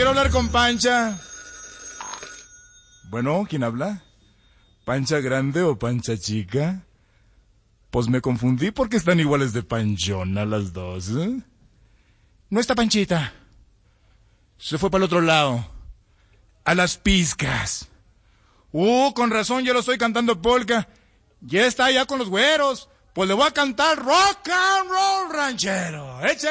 quiero hablar con Pancha. Bueno, ¿quién habla? ¿Pancha grande o Pancha chica? Pues me confundí porque están iguales de panchona las dos, ¿eh? No está Panchita. Se fue para el otro lado. A las pizcas. Con razón yo lo estoy cantando polka. Ya está allá con los güeros. Pues le voy a cantar rock and roll ranchero. Échale.